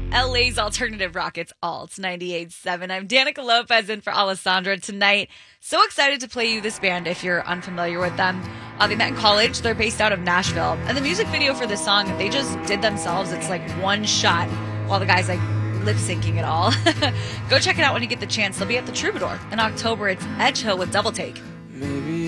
LA's alternative rock. It's Alt 98.7. I'm Danica Lopez in for Alessandra tonight. So excited to play you this band if you're unfamiliar with them. They met in college. They're based out of Nashville. And the music video for this song, they just did themselves. It's like one shot while the guy's like lip syncing it all. Go check it out when you get the chance. They'll be at the Troubadour in October. It's Edge Hill with Double Take. Maybe